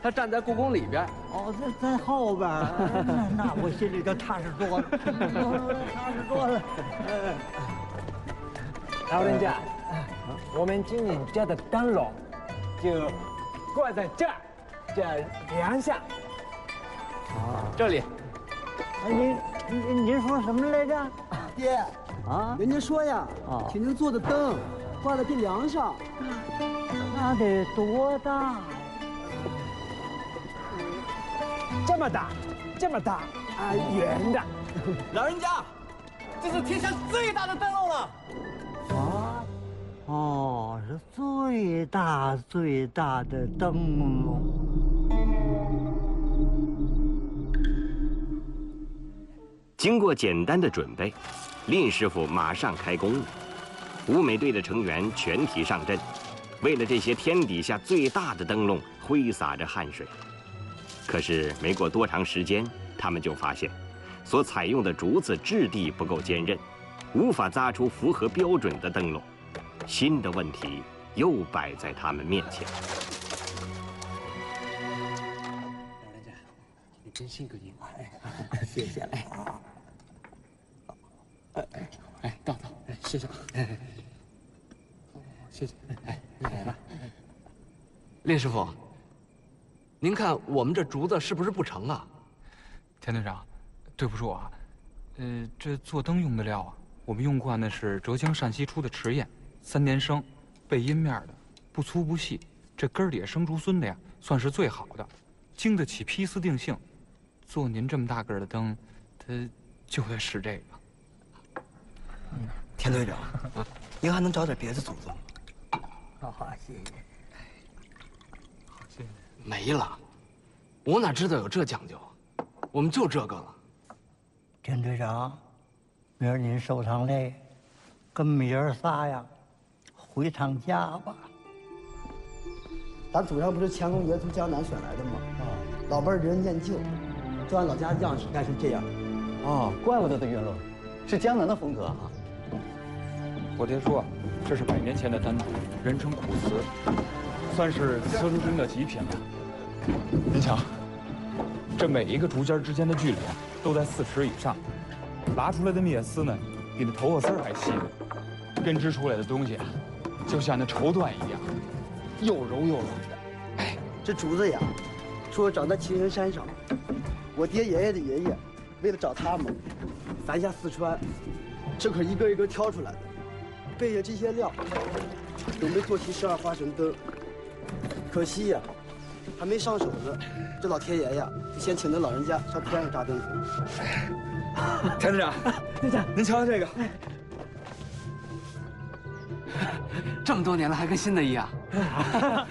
他站在故宫里边。 哦，在后边那我心里就踏实多了，踏实多了。 老人家，我们今年家的灯笼就挂在这儿，这梁上。 这里。 您说什么来着？ 爹啊， 人家说呀，请您做的灯挂在这梁上， 那得多大呀？ 这么大，这么大啊，圆的。 老人家，这是天下最大的灯笼了。 啊，哦，是最大的灯笼。 经过简单的准备，蔺师傅马上开工了。舞美队的成员全体上阵，为了这些天底下最大的灯笼挥洒着汗水。可是没过多长时间，他们就发现，所采用的竹子质地不够坚韧，无法扎出符合标准的灯笼。新的问题又摆在他们面前。 老人家，你真辛苦您了，谢谢。到，谢谢，谢谢，来吧。蔺师傅，您看我们这竹子是不是不成啊？ 田队长，对不住啊，这做灯用的料啊，我们用惯的是浙江陕西出的池砚，3年生，背阴面的，不粗不细，这根儿底下生竹荪的呀，算是最好的，经得起批次定性。做您这么大个儿的灯，它就得使这个。 田队长，您还能找点别的竹子吗？ 好，谢谢。 好，谢谢。 没了，我哪知道有这讲究，我们就这个了。 田队长，明儿您受趟累，跟我们爷儿仨呀，回趟家吧。 咱祖上不是乾隆爷从江南选来的吗？老辈儿人念旧，就按老家样式干成这样。 哦，怪不得的云龙，是江南的风格啊。 我爹说，这是100年前的单子，人称苦瓷，算是瓷竹中的极品了。您瞧，这每一个竹尖之间的距离啊，都在4尺以上，拉出来的篾丝呢，比那头发丝儿还细呢，编织出来的东西啊，就像那绸缎一样，又柔又软的。 哎，这竹子呀，说长在秦人山上，我爹爷爷的爷爷，为了找他们，南下四川，这可一个一个挑出来的。备下这些料，准备做起12花神灯。可惜呀，还没上手呢，这老天爷呀，就先请那老人家上天上扎灯去。 田队长，队长，您瞧瞧这个， 这么多年了，还跟新的一样。